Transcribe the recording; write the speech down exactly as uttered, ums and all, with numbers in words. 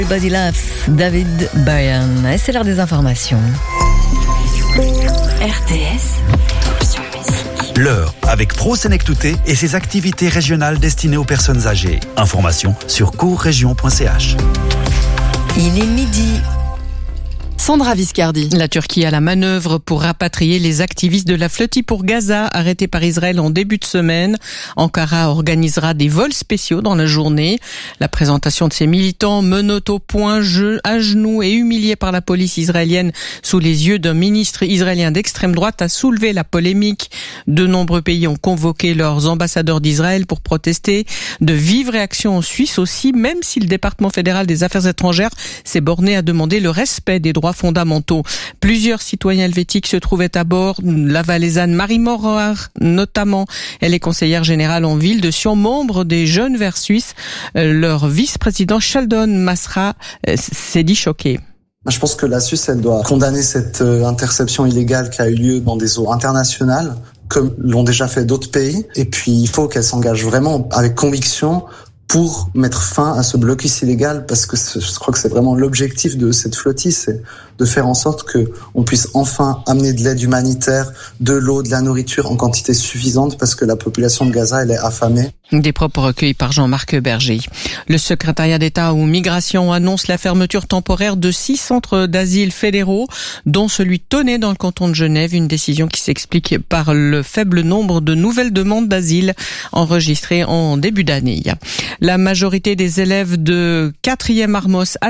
Everybody Loves David Byrne. Et c'est l'heure des informations. R T S, option musique. L'heure avec Pro Sénectouté et ses activités régionales destinées aux personnes âgées. Information sur courrégion point c h. Il est midi. Sandra Viscardi. La Turquie a la manœuvre pour rapatrier les activistes de la flottille pour Gaza arrêtés par Israël en début de semaine. Ankara organisera des vols spéciaux dans la journée. La présentation de ces militants menottés au point, à genoux et humiliés par la police israélienne sous les yeux d'un ministre israélien d'extrême droite a soulevé la polémique. De nombreux pays ont convoqué leurs ambassadeurs d'Israël pour protester. De vives réactions en Suisse aussi, même si le département fédéral des affaires étrangères s'est borné à demander le respect des droits fondamentaux. Plusieurs citoyens helvétiques se trouvaient à bord. La valaisanne Marie Morard, notamment, elle est conseillère générale en ville de Sion, membre des Jeunes Verts Suisses. Leur vice-président Sheldon Masra s'est dit choqué. Je pense que la Suisse, elle doit condamner cette interception illégale qui a eu lieu dans des eaux internationales, comme l'ont déjà fait d'autres pays. Et puis, il faut qu'elle s'engage vraiment avec conviction pour mettre fin à ce blocus illégal, parce que je crois que c'est vraiment l'objectif de cette flottille, c'est de faire en sorte que on puisse enfin amener de l'aide humanitaire, de l'eau, de la nourriture en quantité suffisante, parce que la population de Gaza, elle est affamée. Des propos recueillis par Jean-Marc Berger. Le secrétariat d'État aux migrations annonce la fermeture temporaire de six centres d'asile fédéraux, dont celui de Tonnet dans le canton de Genève, une décision qui s'explique par le faible nombre de nouvelles demandes d'asile enregistrées en début d'année. La majorité des élèves de quatrième Armos